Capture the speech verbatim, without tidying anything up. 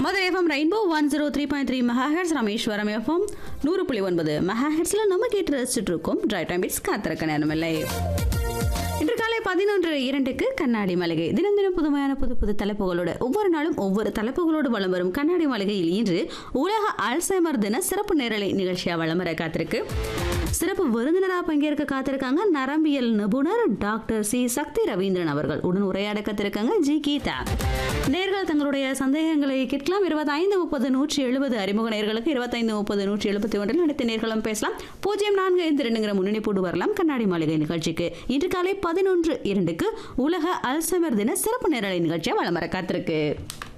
Madurai FM rainbow one zero three point three megahertz, Rameswaram FM நூறு புள்ளி ஒன்பது மெகாஹெட்ஸ்ல நம்ம கேட்டு ரசிச்சுட்டு இருக்கோம். டிரை டைம் பிட்ஸ் காத்திருக்க நேரமில்லை. இன்று காலை பதினொன்று இரண்டுக்கு கண்ணாடி மளிகை. தினம் தினம் புதுமையான புது புது தலைப்புகளோடு ஒவ்வொரு நாளும் ஒவ்வொரு தலைப்புகளோடு வலம் வரும் கண்ணாடி மளிகையில் இன்று உலக அல்சைமர் தின சிறப்பு நேரலை நிகழ்ச்சியா வலம் வர காத்திருக்கு. சிறப்பு விருந்தினராக பங்கேற்க காத்திருக்காங்க நரம்பியல் நிபுணர் டாக்டர் சி சக்தி ரவீந்திரன் அவர்கள். உடன் உரையாட காத்திருக்காங்க ஜி கீதா. நேர்கள் தங்களுடைய சந்தேகங்களை கேட்கலாம். இருபத்தி ஐந்து முப்பது நூற்றி எழுபது அறிமுக நேர்களுக்கு இருபத்தைந்து முப்பது நூற்றி எழுபத்தி ஒன்றில் அனைத்து நேர்களும் பேசலாம். பூஜ்ஜியம் நான்கு ஐந்து ரெண்டுங்கிற முன்னணி போட்டு வரலாம் கண்ணாடி மாளிகை நிகழ்ச்சிக்கு. இன்று காலை பதினொன்று இரண்டுக்கு உலக அல்சைமர் தின சிறப்பு நேரலை நிகழ்ச்சியா வலம் வர காத்திருக்கு.